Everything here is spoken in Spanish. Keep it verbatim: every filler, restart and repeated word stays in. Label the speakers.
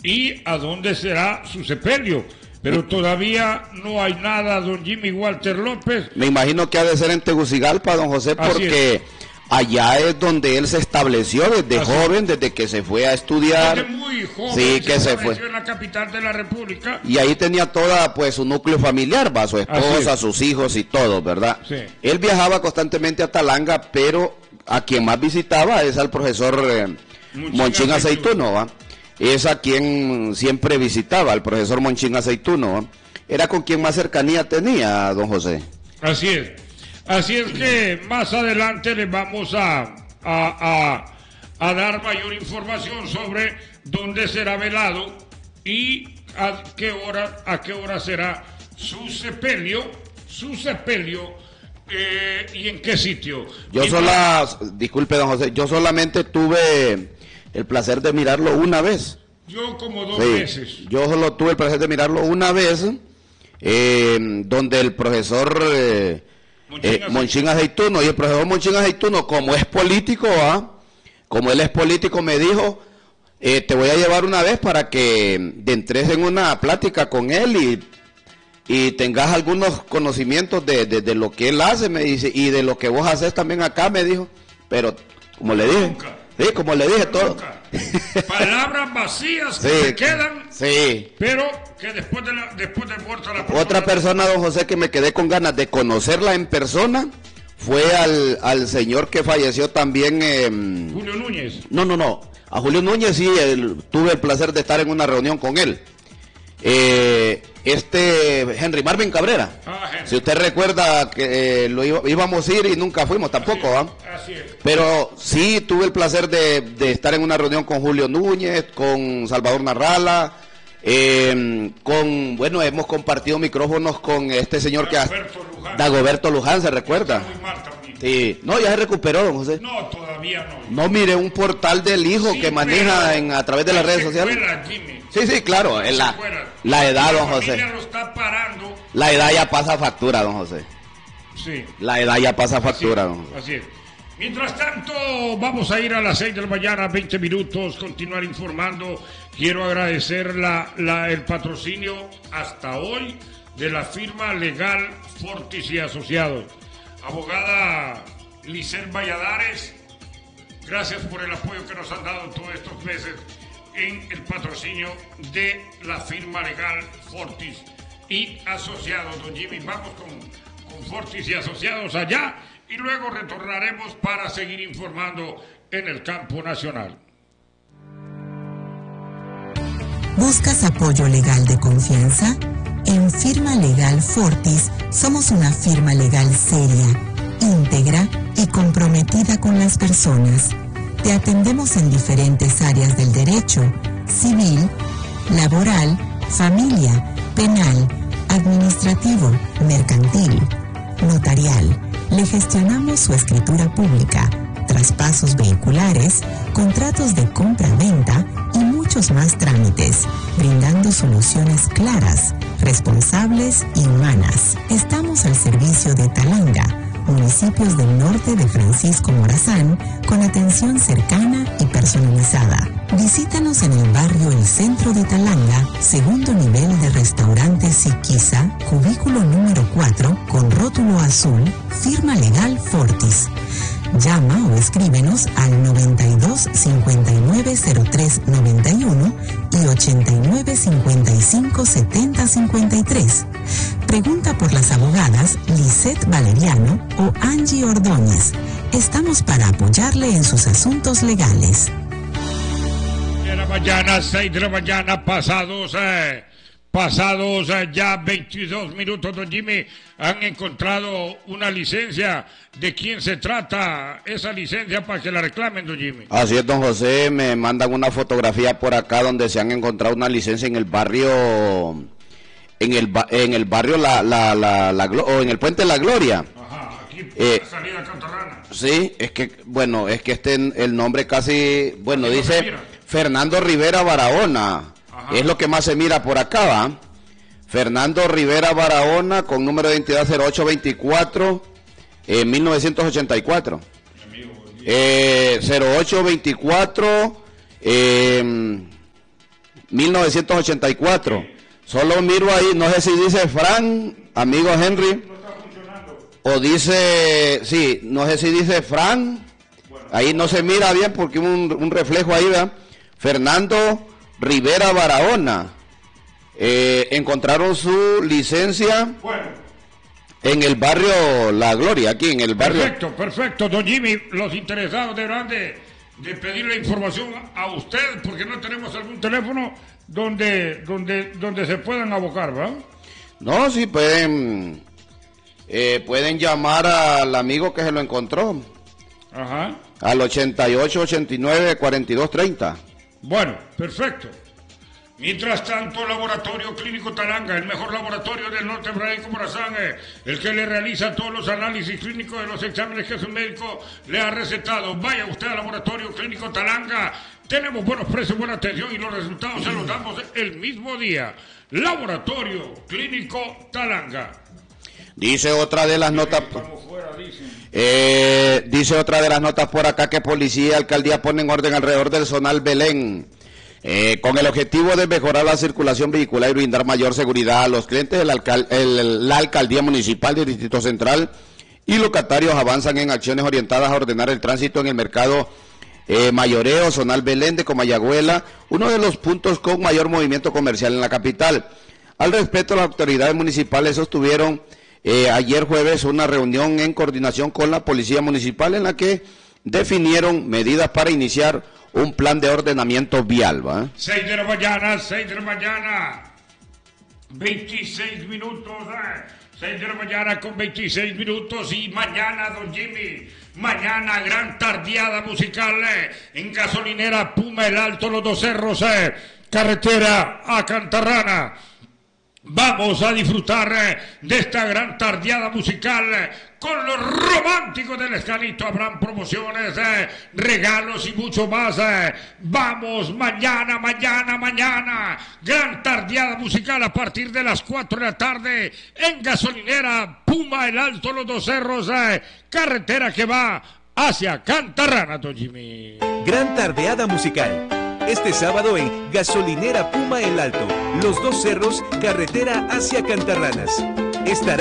Speaker 1: y a dónde será su sepelio. Pero todavía no hay nada, don Jimmy Walter López.
Speaker 2: Me imagino que ha de ser en Tegucigalpa, don José, porque allá es donde él se estableció desde Así joven, es. desde que se fue a estudiar.
Speaker 1: Desde muy joven,
Speaker 2: sí, que se, se fue
Speaker 1: en la capital de la República.
Speaker 2: Y ahí tenía toda, pues, su núcleo familiar, va, su esposa, sus hijos y todo, ¿verdad?
Speaker 1: Sí.
Speaker 2: Él viajaba constantemente a Talanga, pero a quien más visitaba es al profesor eh, Monchín Aceituno, ¿va? Es a quien siempre visitaba, al profesor Monchín Aceituno, ¿va? Era con quien más cercanía tenía, don José.
Speaker 1: Así es. Así es que más adelante les vamos a, a, a, a dar mayor información sobre dónde será velado y a qué hora, a qué hora será su sepelio, su sepelio eh, y en qué sitio.
Speaker 2: Yo sola, disculpe don José, yo solamente tuve el placer de mirarlo una vez.
Speaker 1: Yo como dos
Speaker 2: sí,
Speaker 1: veces.
Speaker 2: Yo solo tuve el placer de mirarlo una vez, eh, donde el profesor eh, Monchín, eh, Monchín Aceituno, y el profesor Monchín Aceituno, como es político, ¿ah? como él es político, me dijo, eh, te voy a llevar una vez para que entres en una plática con él y, y tengas algunos conocimientos de, de, de lo que él hace, me dice, y de lo que vos haces también acá, me dijo, pero como le dije...
Speaker 1: Nunca.
Speaker 2: Sí, como le dije todo.
Speaker 1: Palabras vacías que
Speaker 2: sí,
Speaker 1: se quedan,
Speaker 2: sí.
Speaker 1: pero que después de la, después de muerta la
Speaker 2: persona... Otra persona, don José, que me quedé con ganas de conocerla en persona, fue al, al señor que falleció también... Eh,
Speaker 1: Julio Núñez.
Speaker 2: No, no, no. A Julio Núñez sí, el, tuve el placer de estar en una reunión con él. Eh, este Henry Marvin Cabrera,
Speaker 1: ah, Henry.
Speaker 2: Si usted recuerda que eh, lo iba, íbamos a ir y nunca fuimos tampoco, ¿ah?
Speaker 1: Así es.
Speaker 2: Pero sí tuve el placer de, de estar en una reunión con Julio Núñez, con Salvador Narrala, eh, con, bueno, hemos compartido micrófonos con este señor
Speaker 1: Dagoberto
Speaker 2: que
Speaker 1: Luján.
Speaker 2: Dagoberto Luján, ¿se recuerda?
Speaker 1: Está muy mal también.
Speaker 2: Sí, no, ya se recuperó, don José.
Speaker 1: No, todavía no.
Speaker 2: No, mire, un portal del hijo
Speaker 1: sí,
Speaker 2: que maneja en, a través de las redes sociales.
Speaker 1: Fuera, Jimmy.
Speaker 2: Sí, sí, claro, en la, la edad, don José.
Speaker 1: Lo está parando.
Speaker 2: La edad ya pasa factura, don José.
Speaker 1: Sí.
Speaker 2: La edad ya pasa factura,
Speaker 1: así,
Speaker 2: don José.
Speaker 1: Así es. Mientras tanto, vamos a ir a las seis de la mañana, veinte minutos, continuar informando. Quiero agradecer la, la, el patrocinio hasta hoy de la firma legal Fortis y Asociados. Abogada Lisset Valladares, gracias por el apoyo que nos han dado todos estos meses en el patrocinio de la firma legal Fortis y Asociados. Don Jimmy, vamos con, con Fortis y Asociados allá y luego retornaremos para seguir informando en el campo nacional.
Speaker 3: ¿Buscas apoyo legal de confianza? En Firma Legal Fortis somos una firma legal seria, íntegra y comprometida con las personas. Te atendemos en diferentes áreas del derecho, civil, laboral, familia, penal, administrativo, mercantil, notarial. Le gestionamos su escritura pública, traspasos vehiculares, contratos de compra-venta y muchos más trámites, brindando soluciones claras, responsables y humanas. Estamos al servicio de Talanga, municipios del norte de Francisco Morazán, con atención cercana y personalizada. Visítanos en el barrio El Centro de Talanga, segundo nivel de restaurante Siquisa, cubículo número cuatro, con rótulo azul, firma legal Fortis. Llama o escríbenos al noventa y dos cincuenta y nueve cero tres noventa y uno y ochenta y nueve cincuenta y cinco setenta cincuenta y tres. Pregunta por las abogadas Lisset Valeriano o Angie Ordóñez. Estamos para apoyarle en sus asuntos legales.
Speaker 1: De la mañana, seis de la mañana, pasados, eh, pasados eh, ya veintidós minutos, don Jimmy, han encontrado una licencia. ¿De quién se trata esa licencia para que la reclamen, don Jimmy?
Speaker 2: Así es, don José, me mandan una fotografía por acá donde se han encontrado una licencia en el barrio, en el, en el barrio, la, la, la, la, o en el Puente de la Gloria.
Speaker 1: Ajá, aquí
Speaker 2: eh,
Speaker 1: la salida Cantarrana.
Speaker 2: Sí, es que, bueno, es que este, el nombre casi, bueno, dice Fernando Rivera Barahona. Ajá. Es lo que más se mira por acá, ¿va? Fernando Rivera Barahona, con número de identidad cero ocho veinticuatro, eh, mil novecientos ochenta y cuatro. Eh, cero ocho veinticuatro, eh, mil novecientos ochenta y cuatro. Solo miro ahí, no sé si dice Fran, amigo Henry, o dice, sí, no sé si dice Fran, ahí no se mira bien porque un, un reflejo ahí, ¿verdad? Fernando Rivera Barahona, eh, encontraron su licencia en el barrio La Gloria, aquí en el barrio.
Speaker 1: Perfecto, perfecto, don Jimmy, los interesados deberán de, de pedir la información a usted porque no tenemos algún teléfono donde donde donde se puedan abocar, ¿verdad?
Speaker 2: No, sí pueden eh, pueden llamar al amigo que se lo encontró.
Speaker 1: Ajá.
Speaker 2: Al ochenta y ocho, ochenta y nueve, cuarenta y dos, treinta.
Speaker 1: Bueno, perfecto. Mientras tanto, Laboratorio Clínico Talanga, el mejor laboratorio del norte de Fray Morazán, el que le realiza todos los análisis clínicos de los exámenes que su médico le ha recetado. Vaya usted al Laboratorio Clínico Talanga. Tenemos buenos precios, buena atención y los resultados se los damos el mismo día. Laboratorio Clínico Talanga.
Speaker 2: Dice otra de las notas. Eh, dice otra de las notas por acá que policía y alcaldía ponen orden alrededor del zonal Belén. Eh, con el objetivo de mejorar la circulación vehicular y brindar mayor seguridad a los clientes, el alcal el, la alcaldía municipal del Distrito Central y locatarios avanzan en acciones orientadas a ordenar el tránsito en el mercado eh, mayoreo, zonal Belén de Comayagüela, uno de los puntos con mayor movimiento comercial en la capital. Al respecto, las autoridades municipales sostuvieron eh, ayer jueves una reunión en coordinación con la Policía Municipal en la que definieron medidas para iniciar un plan de ordenamiento vial, ¿va?
Speaker 1: seis de la mañana, seis de la mañana, veintiséis minutos, ¿eh? seis de la mañana con veintiséis minutos y mañana, don Jimmy, mañana gran tardeada musical eh, en gasolinera Puma El Alto, Los Dos Cerros, eh, carretera a Cantarrana. Vamos a disfrutar eh, de esta gran tardeada musical eh, con los románticos del Escalito. Habrán promociones, eh, regalos y mucho más. Eh. Vamos mañana, mañana, mañana. Gran tardeada musical a partir de las cuatro de la tarde en gasolinera Puma El Alto, Los Dos Cerros, eh, carretera que va hacia Cantarrana, don Jimmy.
Speaker 4: Gran tardeada musical. Este sábado en Gasolinera Puma El Alto, Los Dos Cerros, carretera hacia Cantarranas. Estará